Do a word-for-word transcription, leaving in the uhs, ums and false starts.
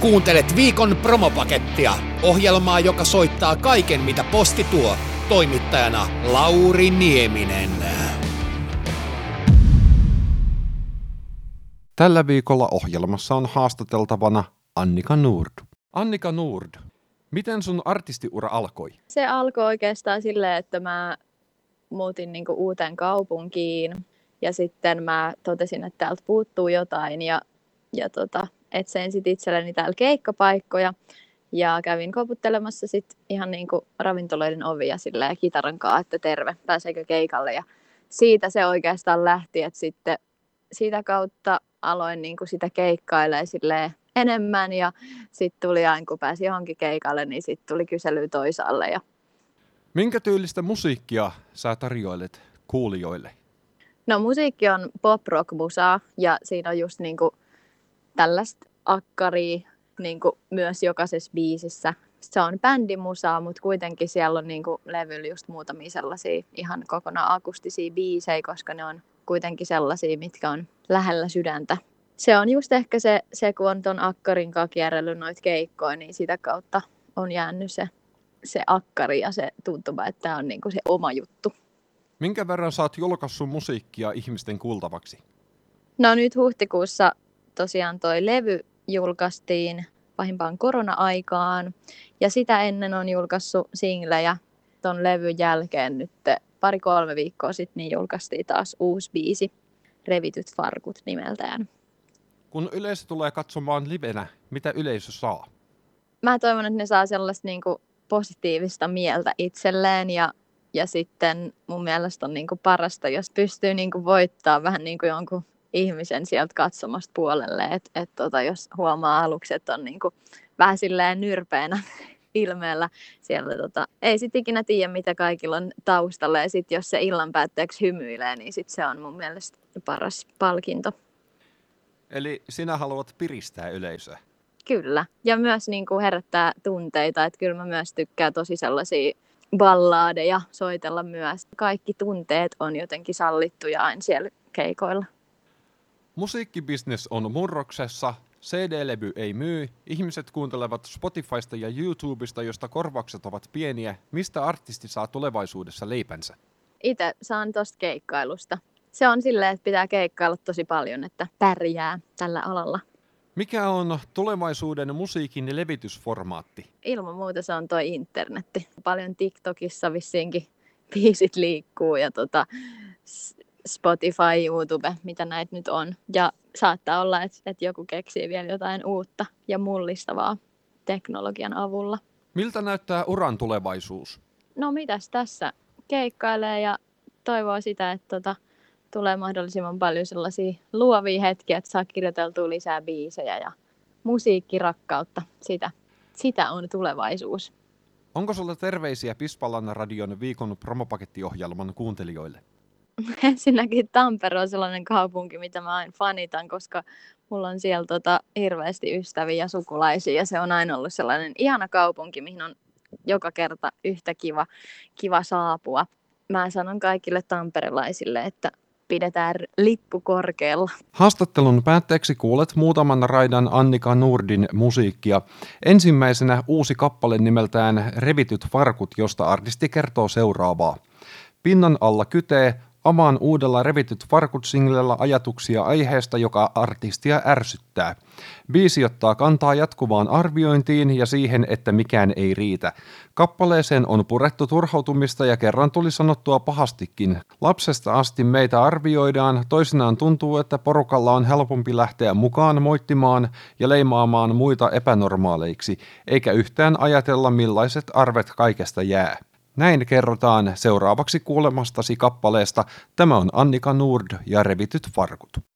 Kuuntelet viikon promopakettia, ohjelmaa, joka soittaa kaiken, mitä posti tuo. Toimittajana Lauri Nieminen. Tällä viikolla ohjelmassa on haastateltavana Annika Nord. Annika Nord, miten sun artistiura alkoi? Se alkoi oikeastaan silleen, että mä muutin niinku uuteen kaupunkiin ja sitten mä totesin, että täältä puuttuu jotain ja, ja tota, etsin sit itselleni täällä keikkapaikkoja ja kävin koputtelemassa sit ihan niinku ravintoloiden ovia silleen kitaran kanssa, että terve, pääseekö keikalle, ja siitä se oikeastaan lähti, että sitten sitä kautta aloin niinku sitä keikkailemaan silleen enemmän ja sitten tuli aina kun pääsi johonkin keikalle, niin sitten tuli kysely toisaalle. Ja... Minkä tyylistä musiikkia sä tarjoilet kuulijoille? No musiikki on pop-rock-musaa ja siinä on just niinku tällaista akkaria niinku myös jokaisessa biisissä. Se on bändimusaa, mutta kuitenkin siellä on niinku levyllä just muutamia sellaisia ihan kokonaan akustisia biisejä, koska ne on kuitenkin sellaisia, mitkä on lähellä sydäntä. Se on just ehkä se, se kun on ton akkarin kanssa kierrellyt noita keikkoja, niin sitä kautta on jäänyt se, se akkari ja se tuntuma, että tämä on niinku se oma juttu. Minkä verran sä oot julkaissut musiikkia ihmisten kuultavaksi? No nyt huhtikuussa tosiaan toi levy julkaistiin pahimpaan korona-aikaan ja sitä ennen on julkaissut singlejä. Ton levyn jälkeen nyt pari-kolme viikkoa sitten niin julkaistiin taas uusi biisi, Revityt farkut nimeltään. Kun yleisö tulee katsomaan livenä, mitä yleisö saa? Mä toivon, että ne saa sellaista niin kuin positiivista mieltä itselleen ja, ja sitten mun mielestä on niin kuin parasta, jos pystyy niin kuin voittaa vähän niin kuin jonkun ihmisen sieltä katsomasta puolelle. Et, et tota, jos huomaa aluksi, että on niin kuin vähän silleen nyrpeänä ilmeellä siellä, tota, ei sit ikinä tiedä, mitä kaikilla on taustalla, ja sit jos se illan päätteeksi hymyilee, niin sit se on mun mielestä paras palkinto. Eli sinä haluat piristää yleisöä? Kyllä, ja myös niin kuin herättää tunteita, että kyllä mä myös tykkään tosi sellaisia ballaadeja soitella myös. Kaikki tunteet on jotenkin sallittuja aina siellä keikoilla. Musiikkibisnes on murroksessa, C D-levy ei myy, ihmiset kuuntelevat Spotifysta ja YouTubesta, josta korvaukset ovat pieniä. Mistä artisti saa tulevaisuudessa leipänsä? Itse saan tosta keikkailusta. Se on silleen, että pitää keikkailla tosi paljon, että pärjää tällä alalla. Mikä on tulevaisuuden musiikin levitysformaatti? Ilman muuta se on toi internetti. Paljon TikTokissa vissiinkin biisit liikkuu ja tota, Spotify, YouTube, mitä näitä nyt on. Ja saattaa olla, että, että joku keksii vielä jotain uutta ja mullistavaa teknologian avulla. Miltä näyttää uran tulevaisuus? No mitäs tässä? Keikkailee ja toivoo sitä, että tota, tulee mahdollisimman paljon sellaisia luovia hetkiä, että saa kirjoiteltua lisää biisejä ja musiikkirakkautta. Sitä, sitä on tulevaisuus. Onko sulla terveisiä Pispalan radion viikon promopakettiohjelman kuuntelijoille? Ensinnäkin Tampere on sellainen kaupunki, mitä mä aina fanitan, koska mulla on siellä tota hirveästi ystäviä ja sukulaisia ja se on aina ollut sellainen ihana kaupunki, mihin on joka kerta yhtä kiva, kiva saapua. Mä sanon kaikille tamperelaisille, että pidetään lippu korkealla. Haastattelun päätteeksi kuulet muutaman raidan Annika Nordin musiikkia. Ensimmäisenä uusi kappale nimeltään Revityt farkut, josta artisti kertoo seuraavaa. Pinnan alla kytee, avaan uudella Revityt farkut-singlellä ajatuksia aiheesta, joka artistia ärsyttää. Biisi ottaa kantaa jatkuvaan arviointiin ja siihen, että mikään ei riitä. Kappaleeseen on purettu turhautumista ja kerran tuli sanottua pahastikin. Lapsesta asti meitä arvioidaan, toisinaan tuntuu, että porukalla on helpompi lähteä mukaan moittimaan ja leimaamaan muita epänormaaleiksi, eikä yhtään ajatella millaiset arvet kaikesta jää. Näin kerrotaan seuraavaksi kuulemastasi kappaleesta. Tämä on Annika Nord ja Revityt farkut.